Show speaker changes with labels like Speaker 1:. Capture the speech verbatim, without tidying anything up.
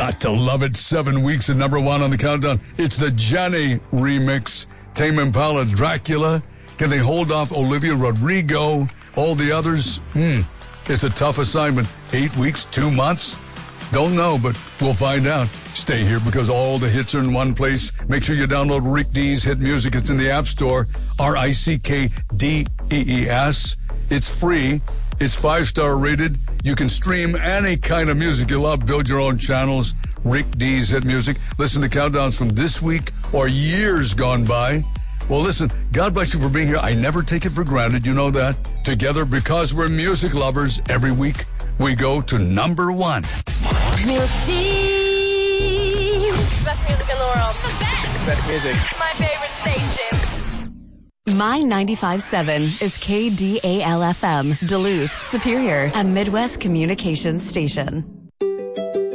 Speaker 1: got to love it. Seven weeks at number one on the countdown. It's the Johnny remix. Tame Impala, Dracula. Can they hold off Olivia Rodrigo? All the others? Hmm. It's a tough assignment. Eight weeks, two months? Don't know, but we'll find out. Stay here because all the hits are in one place. Make sure you download Rick D's Hit Music. It's in the App Store. R I C K D E E S. It's free. It's five-star rated. You can stream any kind of music you love. Build your own channels. Rick D's Hit Music. Listen to countdowns from this week or years gone by. Well, listen, God bless you for being here. I never take it for granted. You know that. Together, because we're music lovers, every week we go to number one.
Speaker 2: Milk Tea.
Speaker 3: Best music in the world. The best.
Speaker 4: Best music.
Speaker 3: My favorite station.
Speaker 2: My ninety-five point seven is K D A L F M, Duluth, Superior, a Midwest communications station.